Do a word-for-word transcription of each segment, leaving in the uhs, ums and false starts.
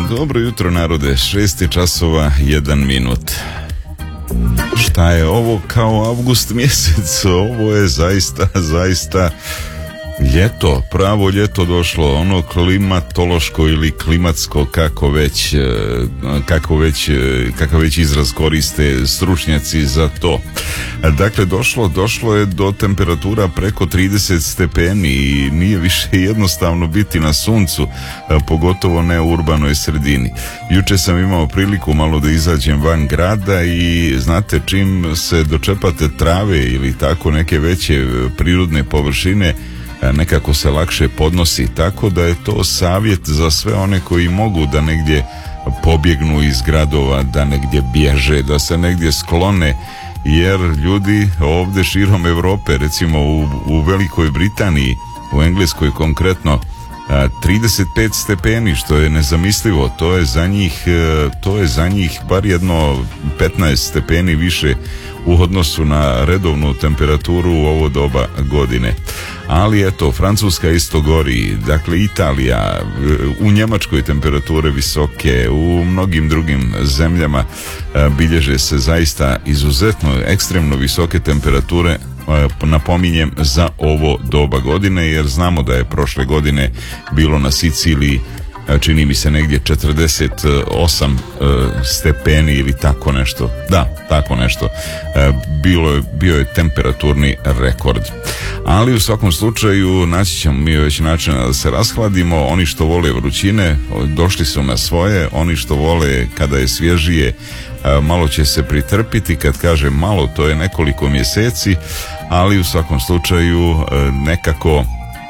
Dobro jutro narode, šest je časova, jedan minut. Šta je ovo kao avgust mjesec? Ovo je zaista, zaista ljeto, pravo ljeto došlo, ono klimatološko ili klimatsko, kako već, kako već, kakav već izraz koriste stručnjaci za to. Dakle, došlo, došlo je do temperatura preko trideset stepeni i nije više jednostavno biti na suncu, pogotovo ne u urbanoj sredini. Juče sam imao priliku malo da izađem van grada i znate, čim se dočepate trave ili tako neke veće prirodne površine, nekako se lakše podnosi, tako da je to savjet za sve one koji mogu da negdje pobjegnu iz gradova, da negdje bježe, da se negdje sklone, jer ljudi ovdje širom Europe, recimo u, u Velikoj Britaniji, u Engleskoj konkretno, trideset pet stepeni, što je nezamislivo. To je za njih, to je za njih bar jedno petnaest stepeni više u odnosu na redovnu temperaturu u ovo doba godine. Ali eto, Francuska isto gori, dakle Italija, u Njemačkoj temperature visoke, u mnogim drugim zemljama bilježe se zaista izuzetno ekstremno visoke temperature, napominjem, za ovo doba godine, jer znamo da je prošle godine bilo na Siciliji, čini mi se, negdje četrdeset osam stepeni ili tako nešto. Da, tako nešto. Bilo je, bio je temperaturni rekord. Ali u svakom slučaju naći ćemo mi već načina da se rashladimo. Oni što vole vrućine došli su na svoje, oni što vole kada je svježije malo će se pritrpiti. Kad kažem malo, to je nekoliko mjeseci, ali u svakom slučaju nekako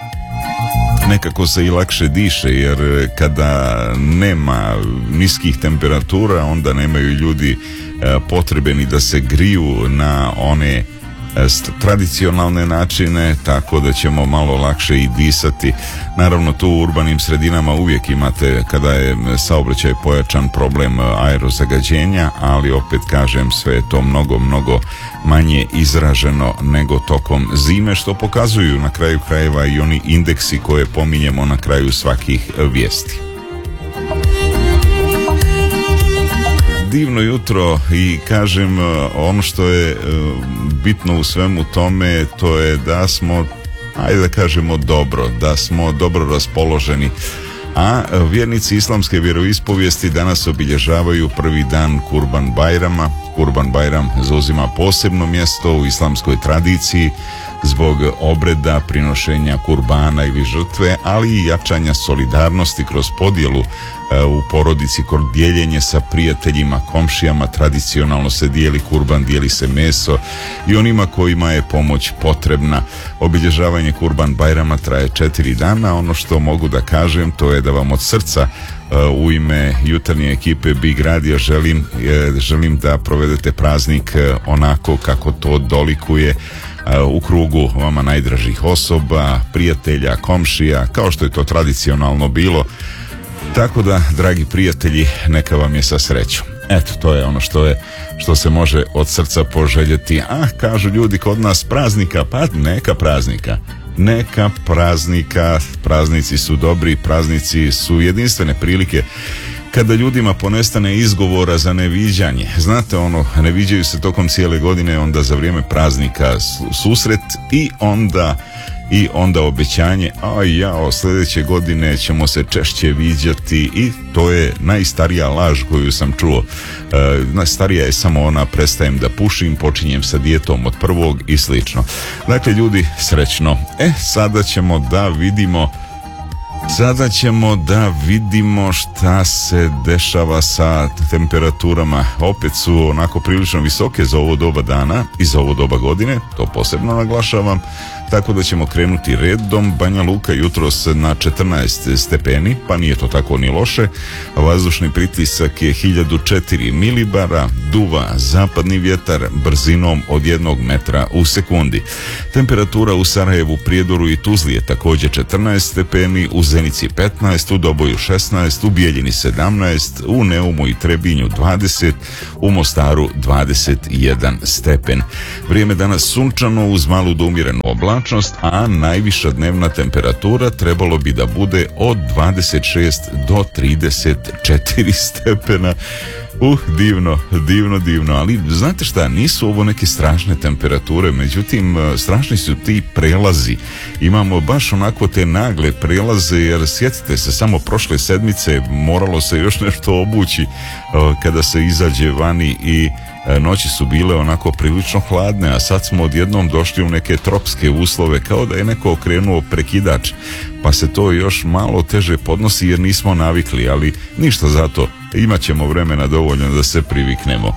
nekako se i lakše diše, jer kada nema niskih temperatura, onda nemaju ljudi potrebe ni da se griju na one tradicionalne načine, tako da ćemo malo lakše i disati. Naravno, tu u urbanim sredinama uvijek imate, kada je saobraćaj pojačan, problem aerozagađenja, ali opet kažem, sve je to mnogo, mnogo manje izraženo nego tokom zime, što pokazuju na kraju krajeva i oni indeksi koje pominjemo na kraju svakih vijesti. Divno jutro i kažem, ono što je bitno u svemu tome, to je da smo, ajde da kažemo, dobro, da smo dobro raspoloženi. A vjernici islamske vjeroispovijesti danas obilježavaju prvi dan Kurban Bajrama. Kurban Bajram zauzima posebno mjesto u islamskoj tradiciji zbog obreda prinošenja kurbana ili žrtve, ali i jačanja solidarnosti kroz podjelu u porodici, kroz dijeljenje sa prijateljima, komšijama. Tradicionalno se dijeli kurban, dijeli se meso i onima kojima je pomoć potrebna. Obilježavanje Kurban Bajrama traje četiri dana. Ono što mogu da kažem, to je da vam od srca u ime jutarnje ekipe Big Radio želim, želim da provedete praznik onako kako to dolikuje, u krugu vama najdražih osoba, prijatelja, komšija, kao što je to tradicionalno bilo. Tako da, dragi prijatelji, neka vam je sa srećom. Eto, to je ono što je, što se može od srca poželjeti. A, kažu ljudi kod nas praznika, pa neka praznika. Neka praznika, praznici su dobri, praznici su jedinstvene prilike kada ljudima ponestane izgovora za neviđanje. Znate, ono, ne viđaju se tokom cijele godine, onda za vrijeme praznika susret i onda i onda obećanje, a jao, sljedeće godine ćemo se češće viđati, i to je najstarija laž koju sam čuo. E, najstarija je samo ona, prestajem da pušim, počinjem sa dijetom od prvog i slično. Dakle, ljudi, srećno. E, sada ćemo da vidimo Sada ćemo da vidimo šta se dešava sa temperaturama. Opet su onako prilično visoke za ovo doba dana i za ovo doba godine, to posebno naglašavam, tako da ćemo krenuti redom. Banja Luka jutros na četrnaest stepeni, pa nije to tako ni loše. Vazdušni pritisak je hiljadu četiri milibara, duva zapadni vjetar brzinom od jednog metra u sekundi. Temperatura u Sarajevu, Prijedoru i Tuzli je također četrnaest stepeni, u Zenici petnaest, u Doboju šesnaest, u Bijeljini sedamnaest, u Neumu i Trebinju dvadeset, u Mostaru dvadeset jedan stepen. Vrijeme danas sunčano uz malu do umjerenu oblak. oblačnost, a najviša dnevna temperatura trebalo bi da bude od dvadeset šest do trideset četiri stepena. Uh, divno, divno, divno, ali znate šta, nisu ovo neke strašne temperature, međutim, strašni su ti prelazi. Imamo baš onako te nagle prelaze, jer sjetite se, samo prošle sedmice moralo se još nešto obući kada se izađe vani i noći su bile onako prilično hladne, a sad smo odjednom došli u neke tropske uslove, kao da je neko okrenuo prekidač, pa se to još malo teže podnosi jer nismo navikli, ali ništa zato, imat ćemo vremena dovoljno da se priviknemo.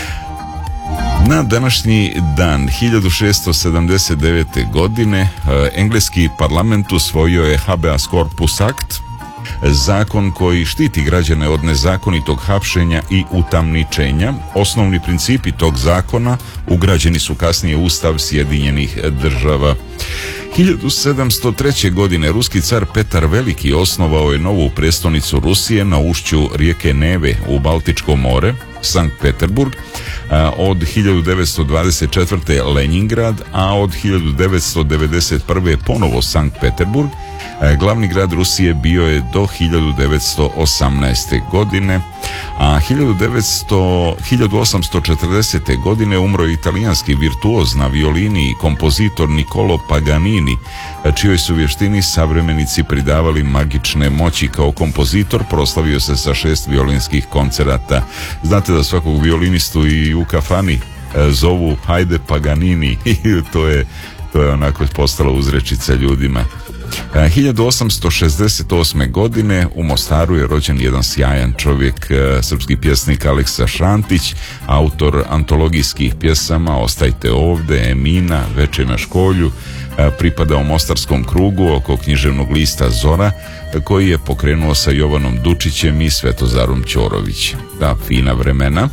Na današnji dan hiljadu šessto sedamdeset devete. godine engleski parlament usvojio je Habeas Corpus Act, zakon koji štiti građane od nezakonitog hapšenja i utamničenja. Osnovni principi tog zakona ugrađeni su kasnije u Ustav Sjedinjenih država. hiljadu sedamsto treće. godine ruski car Petar Veliki osnovao je novu prestonicu Rusije na ušću rijeke Neve u Baltičko more, Sankt Peterburg, od hiljadu devetsto dvadeset četvrte. Leningrad, a od hiljadu devetsto devedeset prve. ponovo Sankt Peterburg. Glavni grad Rusije bio je do hiljadu devetsto osamnaeste. godine, a hiljadu osamsto četrdesete. godine umro je italijanski virtuoz na violini i kompozitor Niccolo Paganini, čijoj su vještini savremenici pridavali magične moći. Kao kompozitor proslavio se sa šest violinskih koncerata. Znate da svakog violinistu i u kafani zovu hajde Paganini i to je, to je onako postala uzrečica ljudima. hiljadu osamsto šezdeset osme. godine u Mostaru je rođen jedan sjajan čovjek, srpski pjesnik Aleksa Šantić, autor antologijskih pjesama Ostajte ovde, Emina, Veče na školju, pripadao Mostarskom krugu oko književnog lista Zora, koji je pokrenuo sa Jovanom Dučićem i Svetozarom Ćorović. Da, fina vremena.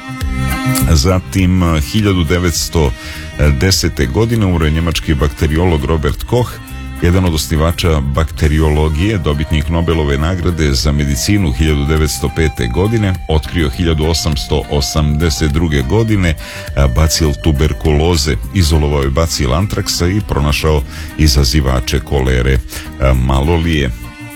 Zatim hiljadu devetsto desete. godine umro je njemački bakteriolog Robert Koch, jedan od osnivača bakteriologije, dobitnik Nobelove nagrade za medicinu hiljadu devetsto pete. godine, otkrio hiljadu osamsto osamdeset druge. godine bacil tuberkuloze, izolovao je bacil antraksa i pronašao izazivače kolere malolije.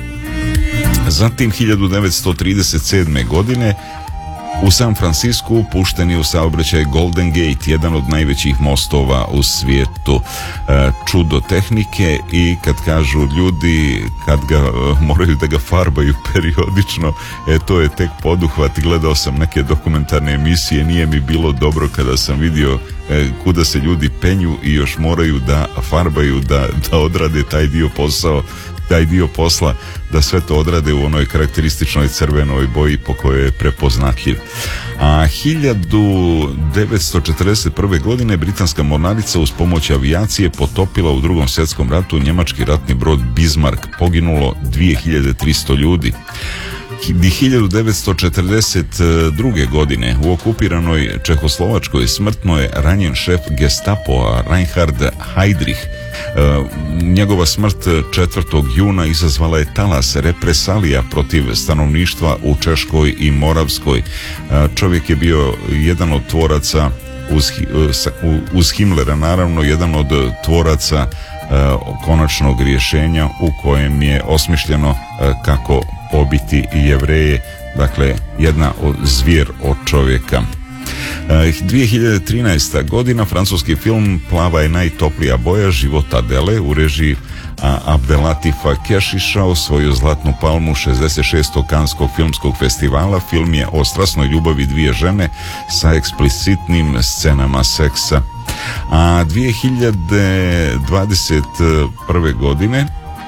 Zatim hiljadu devetsto trideset sedme. godine u San Francisku pušten je u saobraćaj Golden Gate, jedan od najvećih mostova u svijetu. Čudo tehnike, i kad kažu ljudi kad ga moraju da ga farbaju periodično, e to je tek poduhvat. Gledao sam neke dokumentarne emisije, nije mi bilo dobro kada sam vidio e, kuda se ljudi penju i još moraju da farbaju, da, da odrade taj dio posao taj dio posla, da sve to odrade u onoj karakterističnoj crvenoj boji po kojoj je prepoznatljiv. A hiljadu devetsto četrdeset prve. godine britanska mornarica uz pomoć avijacije potopila u Drugom svjetskom ratu njemački ratni brod Bismarck, poginulo dvije hiljade tristo ljudi. hiljadu devetsto četrdeset druge. godine u okupiranoj Čehoslovačkoj smrtno je ranjen šef Gestapoa Reinhard Heydrich. Njegova smrt četvrtog juna izazvala je talas represalija protiv stanovništva u Češkoj i Moravskoj. Čovjek je bio jedan od tvoraca uz, uz Himmlera, naravno jedan od tvoraca konačnog rješenja u kojem je osmišljeno kako pobiti Jevreje, dakle jedna od zvijer od čovjeka. dvije hiljade trinaesta. godina francuski film Plava je najtoplija boja, život Adele u režiji Abdelatifa Kešiša osvojio Zlatnu palmu šezdeset šestog Kanskog filmskog festivala. Film je o strasnoj ljubavi dvije žene sa eksplicitnim scenama seksa. A dvije hiljade dvadeset prve. godine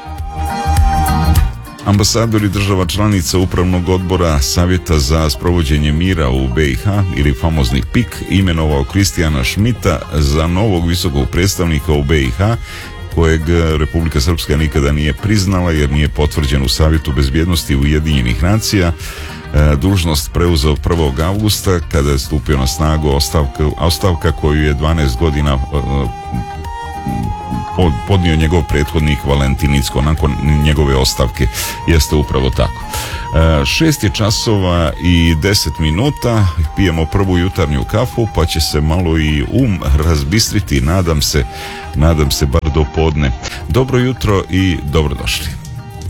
ambasadori država članica Upravnog odbora Savjeta za sprovođenje mira u B i H ili famozni P I K imenovao Kristijana Šmita za novog visokog predstavnika u B i H, kojeg Republika Srpska nikada nije priznala jer nije potvrđen u Savjetu bezbjednosti Ujedinjenih nacija. Dužnost preuzeo prvog avgusta kada je stupio na snagu ostavka, ostavka koju je dvanaest godina podnio njegov prethodnik Valentin Incko nakon njegove ostavke. Jeste upravo tako. Šest je časova i deset minuta, pijemo prvu jutarnju kafu, pa će se malo i um razbistriti, nadam se, nadam se bar do podne. Dobro jutro i dobrodošli.